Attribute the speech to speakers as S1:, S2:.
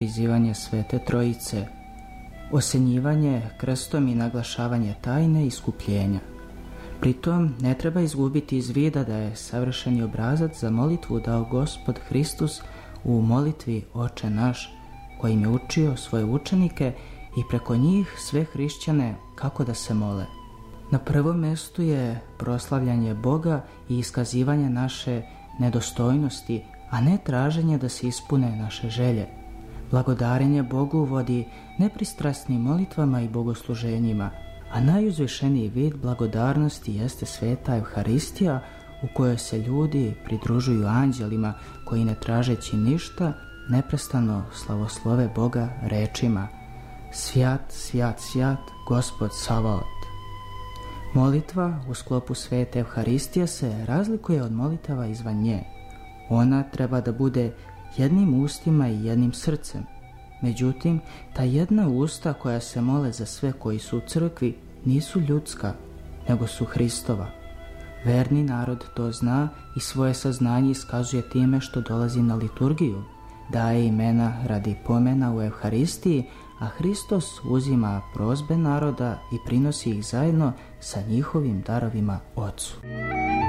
S1: prizivanje Svete Trojice, osenjivanje krstom i naglašavanje tajne iskupljenja. Pritom ne treba izgubiti iz vida da je savršeni obrazac za molitvu dao Gospod Hristos u molitvi Oče naš, kojim je učio svoje učenike i preko njih sve hrišćane kako da se mole. Na prvom mjestu je proslavljanje Boga i iskazivanje naše nedostojnosti, a ne traženje da se ispune naše želje. Blagodarenje Bogu vodi nepristrasnim molitvama i bogosluženjima, a najuzvišeniji vid blagodarnosti jeste sveta Evharistija, u kojoj se ljudi pridružuju anđelima koji, ne tražeći ništa, neprestano slavoslove Boga rečima: Svjat, svjat, svjat, Gospod Savaot. Molitva u sklopu svete Evharistije se razlikuje od molitava izvan nje. Ona treba da bude jednim ustima i jednim srcem. Međutim, ta jedna usta koja se mole za sve koji su u crkvi nisu ljudska, nego su Hristova. Verni narod to zna i svoje saznanje iskazuje time što dolazi na liturgiju, daje imena radi pomena u Evharistiji, a Hristos uzima prozbe naroda i prinosi ih zajedno sa njihovim darovima Ocu.